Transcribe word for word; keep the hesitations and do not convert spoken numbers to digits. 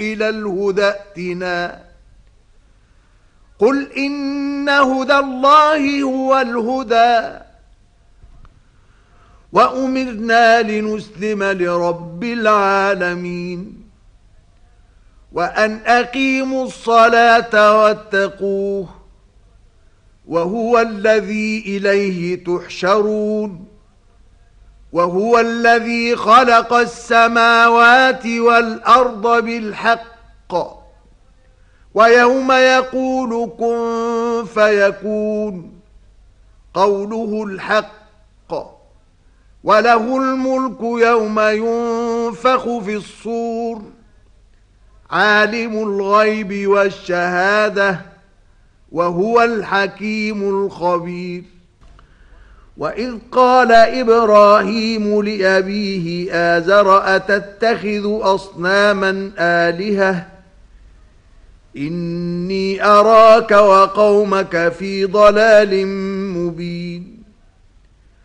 إلى الهدى ائتنا قل إن هدى الله هو الهدى وأمرنا لنسلم لرب العالمين وأن أقيموا الصلاة واتقوه وهو الذي إليه تحشرون وهو الذي خلق السماوات والأرض بالحق ويوم يقول كن فيكون قوله الحق وله الملك يوم ينفخ في الصور عالم الغيب والشهادة وهو الحكيم الخبير وإذ قال إبراهيم لأبيه آزر أتتخذ أصناما آلهة إني أراك وقومك في ضلال مبين